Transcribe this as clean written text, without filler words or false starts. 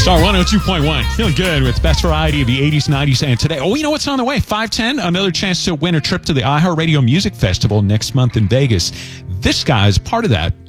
Star 102.1. Feeling good with best variety of the 80s, 90s, and today. Oh, you know what's on the way? 510, another chance to win a trip to the iHeartRadio Music Festival next month in Vegas. This guy is part of that.